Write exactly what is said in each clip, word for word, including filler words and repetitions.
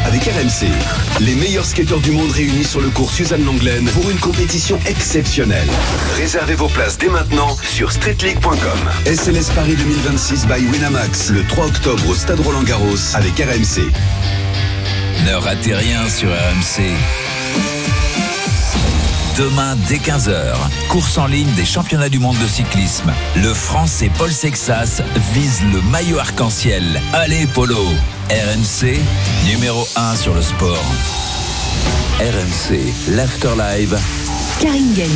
avec R M C. Les meilleurs skateurs du monde réunis sur le cours Suzanne Lenglen pour une compétition exceptionnelle. Réservez vos places dès maintenant sur street league point com. S L S Paris deux mille vingt-six by Winamax le trois octobre au Stade Roland-Garros avec R M C. Ne ratez rien sur R M C. Demain, dès quinze heures, course en ligne des championnats du monde de cyclisme. Le Français Paul Sexas vise le maillot arc-en-ciel. Allez, Polo! R M C, numéro un sur le sport. R M C, l'Afterlive. Karine Galli.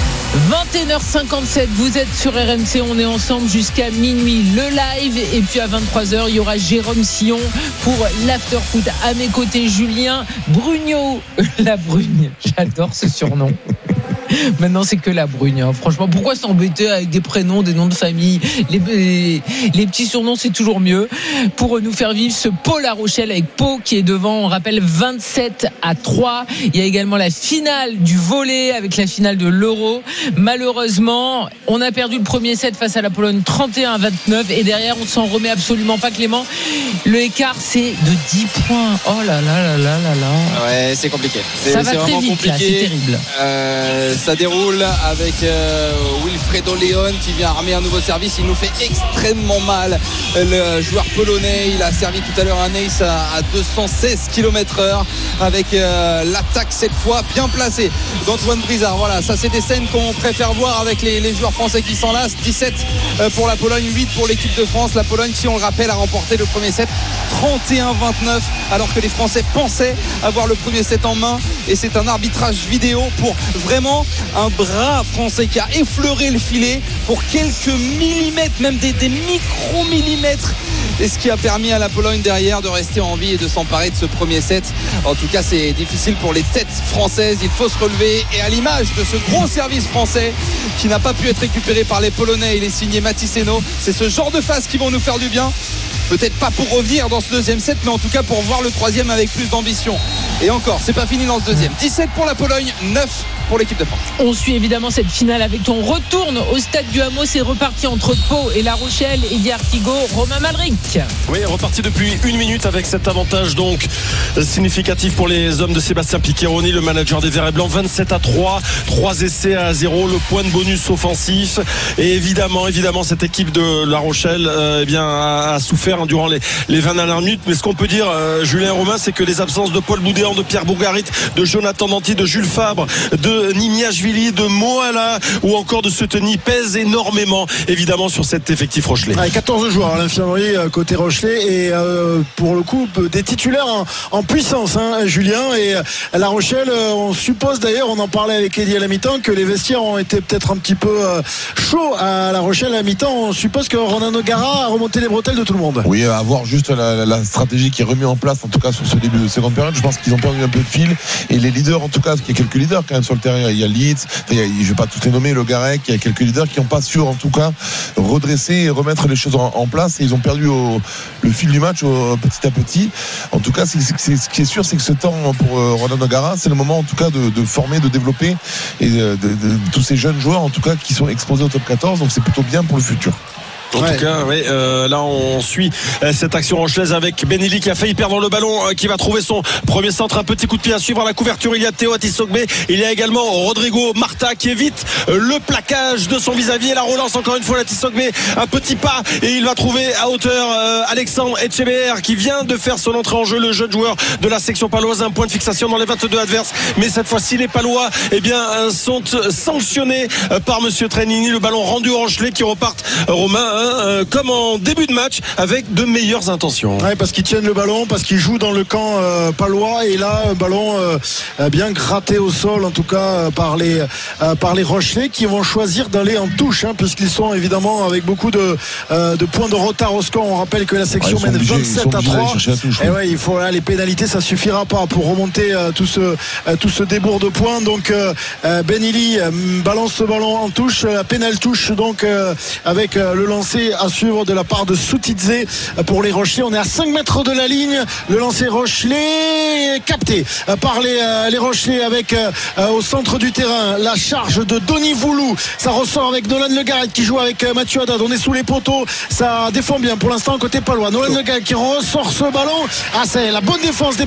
vingt et une heures cinquante-sept, vous êtes sur R M C, on est ensemble jusqu'à minuit, le live, et puis à vingt-trois heures, il y aura Jérôme Sillon pour l'afterfoot. À mes côtés, Julien Brugnot, la Brugne, j'adore ce surnom. Maintenant, c'est que la Brugne. Hein. Franchement, pourquoi s'embêter avec des prénoms, des noms de famille? les, les, les petits surnoms, c'est toujours mieux. Pour nous faire vivre ce Pau La Rochelle avec Pau qui est devant, on rappelle, vingt-sept à trois. Il y a également la finale du volley avec la finale de l'Euro. Malheureusement, on a perdu le premier set face à la Pologne trente et un à vingt-neuf. Et derrière, on ne s'en remet absolument pas, Clément. Le écart, c'est de dix points. Oh là là là là là là. Ouais, c'est compliqué. C'est, Ça va c'est très vraiment vite, compliqué. là, c'est terrible. Euh, ça déroule avec euh, Wilfredo Leon qui vient armer un nouveau service. Il nous fait extrêmement mal, le joueur polonais. Il a servi tout à l'heure un ace à, à deux cent seize kilomètres heure avec euh, l'attaque cette fois bien placée d'Antoine Brizard. Voilà, ça c'est des scènes qu'on préfère voir avec les, les joueurs français qui s'enlacent. dix-sept pour la Pologne, huit pour l'équipe de France. La Pologne, si on le rappelle, a remporté le premier set trente et un à vingt-neuf alors que les Français pensaient avoir le premier set en main. Et c'est un arbitrage vidéo pour vraiment un bras français qui a effleuré le filet pour quelques millimètres, même des, des micro-millimètres, et ce qui a permis à la Pologne derrière de rester en vie et de s'emparer de ce premier set. En tout cas, c'est difficile pour les têtes françaises, il faut se relever, et à l'image de ce gros service français qui n'a pas pu être récupéré par les Polonais, il est signé Mathis Hainaut. C'est ce genre de phases qui vont nous faire du bien. Peut-être pas pour revenir dans ce deuxième set, mais en tout cas pour voir le troisième avec plus d'ambition. Et encore, c'est pas fini dans ce deuxième. dix-sept pour la Pologne, neuf pour l'équipe de France. On suit évidemment cette finale avec toi. On retourne au stade du Hameau. C'est reparti entre Pau et La Rochelle. Eddy Artigot, Romain Malric. Oui, reparti depuis une minute avec cet avantage donc significatif pour les hommes de Sébastien Piccheroni, le manager des Verts et Blancs. vingt-sept à trois, trois essais à zéro, le point de bonus offensif. Et évidemment, évidemment, cette équipe de La Rochelle euh, eh bien, a, a souffert hein, durant les, les vingt dernières minutes. Mais ce qu'on peut dire, euh, Julien Romain, c'est que les absences de Paul Boudéan, de Pierre Bourgarit, de Jonathan Danty, de Jules Fabre, de Nimiashvili, de Moala ou encore de Seteny pèsent énormément évidemment sur cet effectif rochelais. Ouais, quatorze joueurs à l'infirmerie côté Rochelais et euh, pour le coup des titulaires en, en puissance hein, Julien, et La Rochelle on suppose d'ailleurs, on en parlait avec Eddy à la mi-temps, que les vestiaires ont été peut-être un petit peu euh, chauds à La Rochelle à la mi-temps. On suppose que Ronan O'Gara a remonté les bretelles de tout le monde. Oui, à voir juste la, la stratégie qui est remise en place en tout cas sur ce début de seconde période. Je pense qu'ils ont perdu un peu de fil, et les leaders en tout cas, parce qu'il y a quelques leaders quand même sur le terrain. Il y a Leeds, il y a, je ne vais pas tous les nommer, le Garec, il y a quelques leaders qui n'ont pas su en tout cas redresser et remettre les choses en, en place, et ils ont perdu au, le fil du match au, petit à petit. En tout cas, c'est, c'est, ce qui est sûr, c'est que ce temps pour euh, Ronan O'Gara, c'est le moment en tout cas de, de former, de développer et de, de, de, de tous ces jeunes joueurs en tout cas qui sont exposés au top quatorze, donc c'est plutôt bien pour le futur. En ouais. tout cas, oui, euh, là on suit euh, cette action rochelaise avec Benili qui a failli perdre le ballon, euh, qui va trouver son premier centre, un petit coup de pied à suivre à la couverture. Il y a Théo Atisogbe, il y a également Rodrigo Marta qui évite euh, le plaquage de son vis-à-vis, et la relance encore une fois Atisogbe, un petit pas, et il va trouver à hauteur euh, Alexandre Etcheber qui vient de faire son entrée en jeu, le jeune joueur de la section paloise. Un point de fixation dans les vingt-deux adverses, mais cette fois-ci les Palois eh bien, euh, sont sanctionnés euh, par Monsieur Trenini. Le ballon rendu au Rochelais qui repartent euh, Romain Euh, comme en début de match avec de meilleures intentions. Ouais, parce qu'ils tiennent le ballon, parce qu'ils jouent dans le camp euh, palois, et là un ballon euh, bien gratté au sol en tout cas euh, par les euh, par les Rochelais qui vont choisir d'aller en touche hein, puisqu'ils sont évidemment avec beaucoup de euh, de points de retard au score. On rappelle que la section ouais, mène obligés, vingt-sept à trois. Touche, et ouais, il faut là les pénalités, ça suffira pas pour remonter euh, tout ce euh, tout ce débours de points. Donc euh, Benili euh, balance ce ballon en touche, la pénale touche donc euh, avec euh, le lancer à suivre de la part de Soutidze pour les Rochelais. On est à cinq mètres de la ligne, le lancer Rochelais capté par les, euh, les Rochelais avec euh, au centre du terrain la charge de Donny Voulou. Ça ressort avec Nolan Le Garret qui joue avec euh, Mathieu Haddad. On est sous les poteaux, ça défend bien pour l'instant côté palois. Nolan Le Garret qui ressort ce ballon. Ah, c'est la bonne défense des